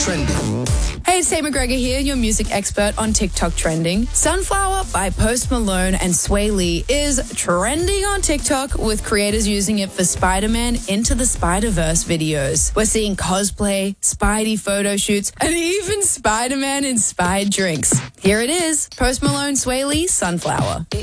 Trending. Hey, it's Tate McGregor here, your music expert on TikTok trending. Sunflower by Post Malone and Sway Lee is trending on TikTok, with creators using it for Spider-Man Into the Spider-Verse videos. We're seeing cosplay, Spidey photo shoots, and even Spider-Man inspired drinks. Here it is, Post Malone, Sway Lee, Sunflower.